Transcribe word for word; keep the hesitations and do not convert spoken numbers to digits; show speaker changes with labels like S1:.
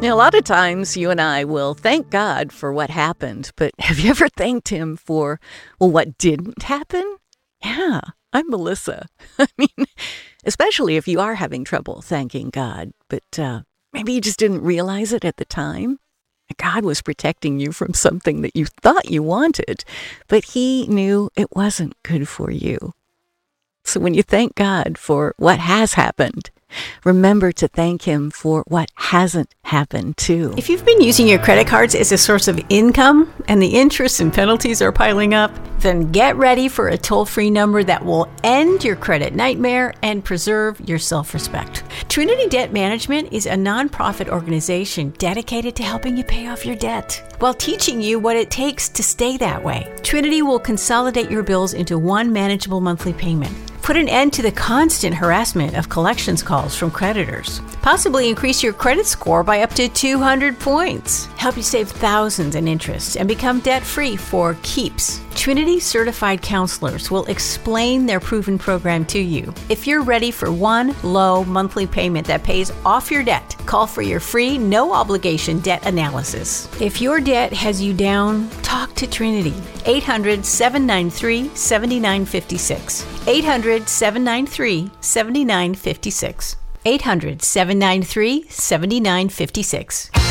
S1: Now, a lot of times you and I will thank God for what happened, but have you ever thanked him for, well, what didn't happen? Yeah, I'm Melissa. I mean, especially if you are having trouble thanking God, but uh, maybe you just didn't realize it at the time. God was protecting you from something that you thought you wanted, but he knew it wasn't good for you. So when you thank God for what has happened, remember to thank him for what hasn't happened too.
S2: If you've been using your credit cards as a source of income and the interest and penalties are piling up, then get ready for a toll-free number that will end your credit nightmare and preserve your self-respect. Trinity Debt Management is a nonprofit organization dedicated to helping you pay off your debt while teaching you what it takes to stay that way. Trinity will consolidate your bills into one manageable monthly payment. Put an end to the constant harassment of collections calls from creditors. Possibly increase your credit score by up to two hundred points. Help you save thousands in interest and become debt-free for keeps. Trinity certified counselors will explain their proven program to you. If you're ready for one low monthly payment that pays off your debt, call for your free, no obligation debt analysis. If your debt has you down, talk to Trinity. eight hundred, seven nine three, seven nine five six. eight hundred, seven nine three, seven nine five six. eight hundred, seven nine three, seven nine five six.